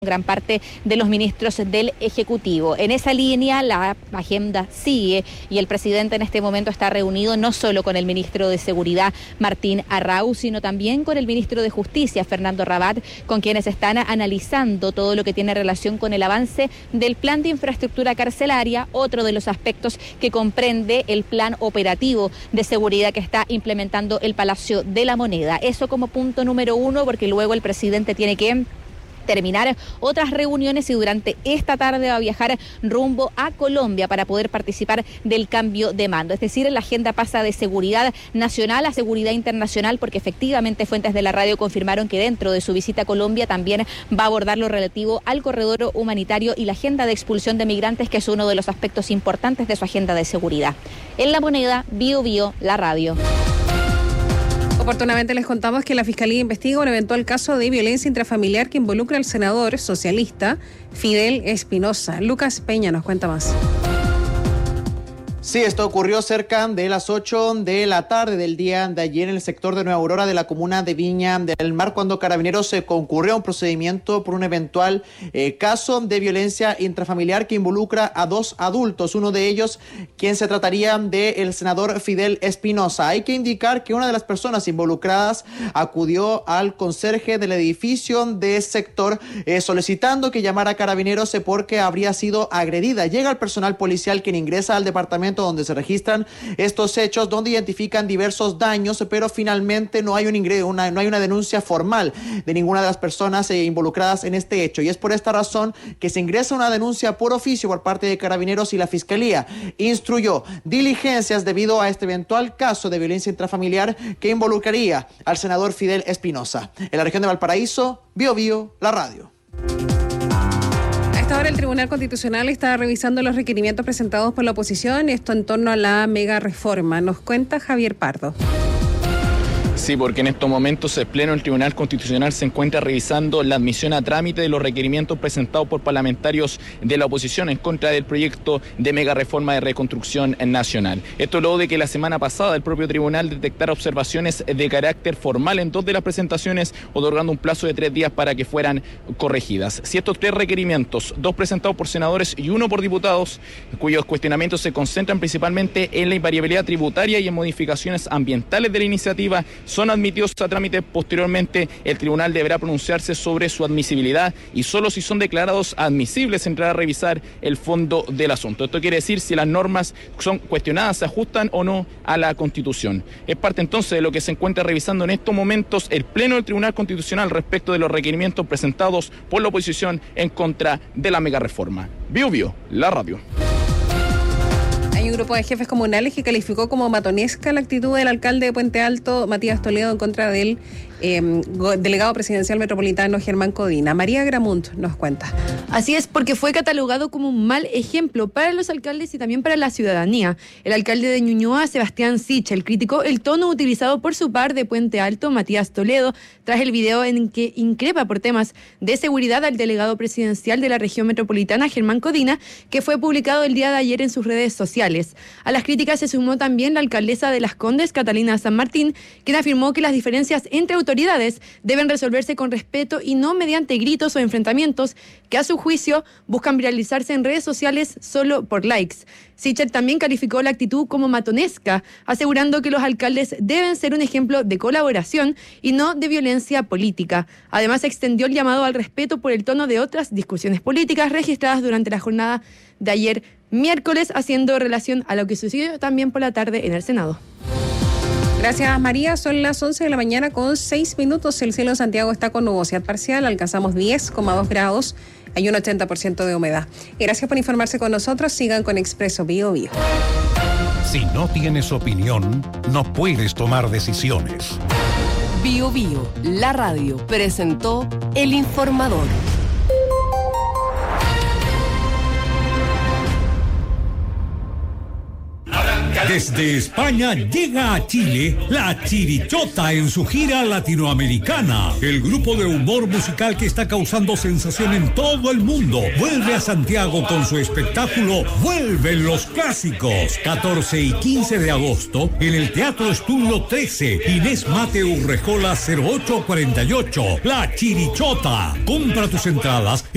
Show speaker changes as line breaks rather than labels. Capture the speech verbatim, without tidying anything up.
gran parte de los ministros del Ejecutivo. En esa línea la agenda sigue y el presidente en este momento está reunido no solo con el ministro de Seguridad Martín Arrau, sino también con el ministro de Justicia Fernando Rabat, con quienes están analizando todo lo que tiene relación con el avance del plan de infraestructura carcelaria, otro de los aspectos que comprende el plan operativo de seguridad que está implementando el Palacio de la Moneda. Eso como punto número uno, porque luego el presidente tiene que terminar otras reuniones y durante esta tarde va a viajar rumbo a Colombia para poder participar del cambio de mando. Es decir, la agenda pasa de seguridad nacional a seguridad internacional, porque efectivamente fuentes de la radio confirmaron que dentro de su visita a Colombia también va a abordar lo relativo al corredor humanitario y la agenda de expulsión de migrantes, que es uno de los aspectos importantes de su agenda de seguridad. En La Moneda, Bio Bio, la radio.
Oportunamente les contamos que la Fiscalía investiga un eventual caso de violencia intrafamiliar que involucra al senador socialista Fidel Espinosa. Lucas Peña nos cuenta más.
Sí, esto ocurrió cerca de las ocho de la tarde del día de ayer en el sector de Nueva Aurora de la comuna de Viña del Mar, cuando Carabineros se concurrió a un procedimiento por un eventual eh, caso de violencia intrafamiliar que involucra a dos adultos, uno de ellos quien se trataría del senador Fidel Espinosa. Hay que indicar que una de las personas involucradas acudió al conserje del edificio de ese sector eh, solicitando que llamara a Carabineros eh, porque habría sido agredida. Llega el personal policial quien ingresa al departamento donde se registran estos hechos, donde identifican diversos daños, pero finalmente no hay un ingreso, una, no hay una denuncia formal de ninguna de las personas eh, involucradas en este hecho, y es por esta razón que se ingresa una denuncia por oficio por parte de Carabineros y la Fiscalía instruyó diligencias debido a este eventual caso de violencia intrafamiliar que involucraría al senador Fidel Espinosa. En la región de Valparaíso, Bio Bio, la radio.
Ahora el Tribunal Constitucional está revisando los requerimientos presentados por la oposición, esto en torno a la mega reforma. Nos cuenta Javier Pardo.
Sí, porque en estos momentos el Pleno del Tribunal Constitucional se encuentra revisando la admisión a trámite de los requerimientos presentados por parlamentarios de la oposición en contra del proyecto de mega reforma de reconstrucción nacional. Esto luego de que la semana pasada el propio tribunal detectara observaciones de carácter formal en dos de las presentaciones, otorgando un plazo de tres días para que fueran corregidas. Si estos tres requerimientos, dos presentados por senadores y uno por diputados, cuyos cuestionamientos se concentran principalmente en la invariabilidad tributaria y en modificaciones ambientales de la iniciativa, son admitidos a trámite, posteriormente el tribunal deberá pronunciarse sobre su admisibilidad y solo si son declarados admisibles entrará a revisar el fondo del asunto. Esto quiere decir si las normas son cuestionadas, se ajustan o no a la Constitución. Es parte entonces de lo que se encuentra revisando en estos momentos el Pleno del Tribunal Constitucional respecto de los requerimientos presentados por la oposición en contra de la megareforma. Bio Bio, la radio.
Hay un grupo de jefes comunales que calificó como matonesca la actitud del alcalde de Puente Alto, Matías Toledo, en contra del eh, delegado presidencial metropolitano Germán Codina. María Gramunt nos cuenta.
Así es, porque fue catalogado como un mal ejemplo para los alcaldes y también para la ciudadanía. El alcalde de Ñuñoa, Sebastián Sichel, criticó el tono utilizado por su par de Puente Alto, Matías Toledo, tras el video en que increpa por temas de seguridad al delegado presidencial de la región metropolitana, Germán Codina, que fue publicado el día de ayer en sus redes sociales. A las críticas se sumó también la alcaldesa de Las Condes, Catalina San Martín, quien afirmó que las diferencias entre autoridades deben resolverse con respeto y no mediante gritos o enfrentamientos que a su juicio buscan viralizarse en redes sociales solo por likes. Sichel también calificó la actitud como matonesca, asegurando que los alcaldes deben ser un ejemplo de colaboración y no de violencia política. Además, extendió el llamado al respeto por el tono de otras discusiones políticas registradas durante la jornada de ayer miércoles, haciendo relación a lo que sucedió también por la tarde en el Senado.
Gracias, María. Son las once de la mañana con seis minutos. El cielo en Santiago está con nubosidad parcial. Alcanzamos diez coma dos grados. Hay un ochenta por ciento de humedad. Gracias por informarse con nosotros. Sigan con Expreso Bio Bio.
Si no tienes opinión, no puedes tomar decisiones.
Bio Bio, la radio, presentó El Informador.
Desde España llega a Chile La Chirichota en su gira latinoamericana. El grupo de humor musical que está causando sensación en todo el mundo vuelve a Santiago con su espectáculo Vuelven los Clásicos. catorce y quince de agosto en el Teatro Estudio trece, Inés Mate Urrejola cero ocho cuarenta y ocho. La Chirichota. Compra tus entradas